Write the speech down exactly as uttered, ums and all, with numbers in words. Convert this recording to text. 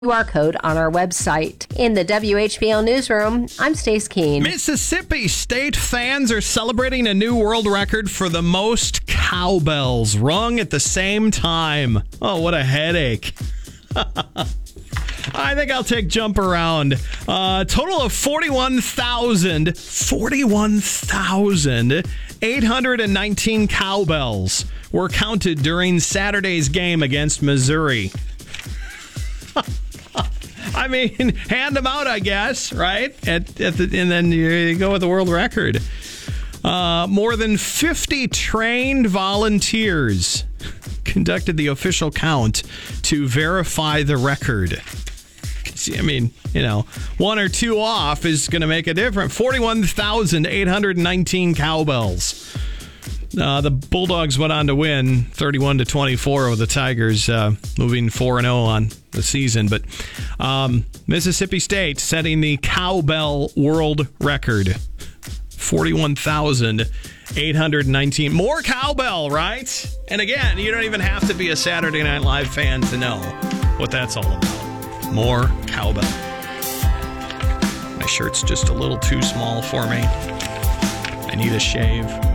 Q R code on our website. In the W H B L newsroom, I'm Stace Keene. Mississippi State fans are celebrating a new world record for the most cowbells rung at the same time. Oh, what a headache. I think I'll take jump around. A uh, total of forty-one thousand, forty-one thousand eight hundred nineteen cowbells were counted during Saturday's game against Missouri. I mean, hand them out, I guess, right? At, at the, and then you go with the world record. Uh, more than fifty trained volunteers conducted the official count to verify the record. I mean, you know, one or two off is going to make a difference. forty-one thousand eight hundred nineteen cowbells. Uh, the Bulldogs went on to win thirty-one to twenty-four over the Tigers, uh, moving four and oh on the season. But um, Mississippi State setting the cowbell world record. forty-one thousand eight hundred nineteen. More cowbell, right? And again, you don't even have to be a Saturday Night Live fan to know what that's all about. More cowbell. My shirt's just a little too small for me. I need a shave.